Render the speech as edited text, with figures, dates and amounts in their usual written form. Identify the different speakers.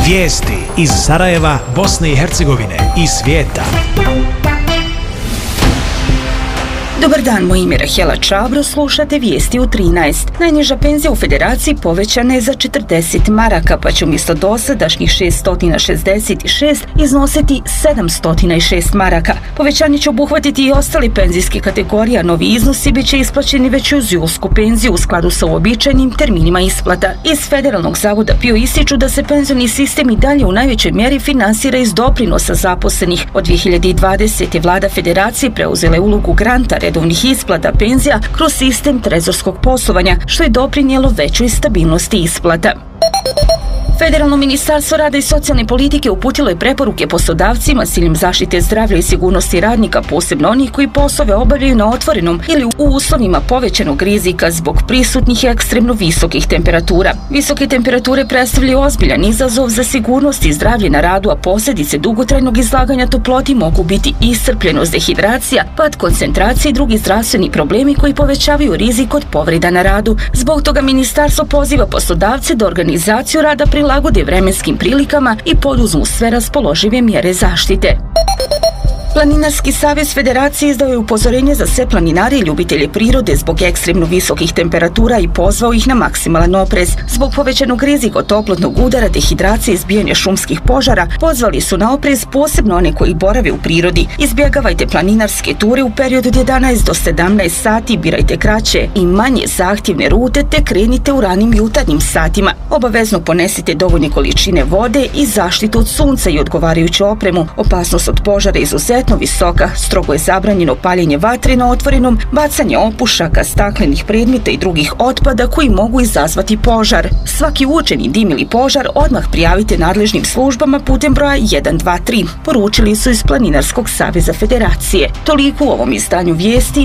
Speaker 1: Vijesti iz Sarajeva, Bosne i Hercegovine i svijeta.
Speaker 2: Dobar dan, moje ime je Rahela Čabro, slušate vijesti u 13. Najniža penzija u Federaciji povećana je za 40 maraka, pa će umjesto dosadašnjih 666 iznositi 706 maraka. Povećanje će obuhvatiti i ostali penzijski kategorija, novi iznosi bit će isplaćeni već uz julsku penziju u skladu sa uobičajenim terminima isplata. Iz Federalnog zavoda PIO ističu da se penzioni sistem i dalje u najvećoj mjeri finansira iz doprinosa zaposlenih. Od 2020. vlada Federacije preuzela je ulogu granta redovnih isplata penzija kroz sistem trezorskog poslovanja, što je doprinijelo većoj stabilnosti isplata. Federalno ministarstvo rada i socijalne politike uputilo je preporuke poslodavcima s ciljem zaštite zdravlja i sigurnosti radnika, posebno onih koji poslove obavljaju na otvorenom ili u uslovima povećanog rizika zbog prisutnih ekstremno visokih temperatura. Visoke temperature predstavljaju ozbiljan izazov za sigurnost i zdravlje na radu, a posljedice dugotrajnog izlaganja toploti mogu biti iscrpljenost, dehidracija, pad koncentracije i drugi zdravstveni problemi koji povećavaju rizik od povreda na radu. Zbog toga ministarstvo poziva poslodavce da organizaciju rada prilagode vremenskim prilikama i poduzmu sve raspoložive mjere zaštite. Planinarski savez Federacije izdao je upozorenje za sve planinare i ljubitelje prirode zbog ekstremno visokih temperatura i pozvao ih na maksimalan oprez. Zbog povećanog rizika od toplotnog udara, dehidracije i izbijanja šumskih požara, pozvali su na oprez posebno one koji borave u prirodi. Izbjegavajte planinarske ture u periodu od 11 do 17 sati, birajte kraće i manje zahtjevne rute te krenite u ranim jutarnjim satima. Obavezno ponesite dovoljne količine vode i zaštitu od sunca i odgovarajuću opremu. Opasnost od požara je izuzetno visoka, strogo je zabranjeno paljenje vatre na otvorenom, bacanje opušaka, staklenih predmeta i drugih otpada koji mogu izazvati požar. Svaki uočeni dim ili požar odmah prijavite nadležnim službama putem broja 123, poručili su iz Planinarskog saveza Federacije. Toliko u ovom izdanju vijesti.